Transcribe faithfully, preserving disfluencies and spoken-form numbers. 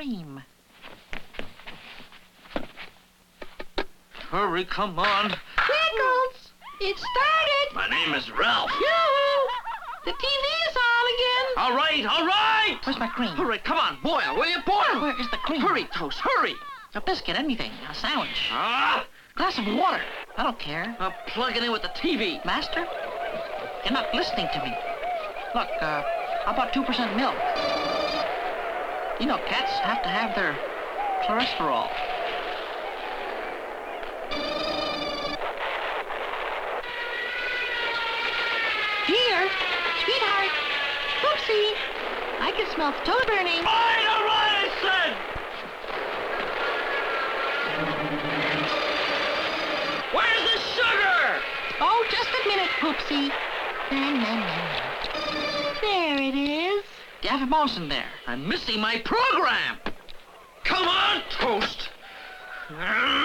cream. Hurry, come on. Pickles! It started! My name is Ralph. Yoo-hoo! The T V is on again! All right, all right! Where's my cream? Hurry, come on, boil, will you? Boil! Where is the cream? Hurry, Toast, hurry! A biscuit, anything. A sandwich. Ah! Glass of water. I don't care. Uh, plug it in with the T V. Master? You're not listening to me. Look, uh, how about two percent milk? You know, cats have to have their cholesterol. Dear, sweetheart, Poopsie, I can smell the toast burning. I know what I said! Where's the sugar? Oh, just a minute, Poopsie. Nom, nom, nom. There it is. You have a mouse in there. I'm missing my program. Come on, Toast.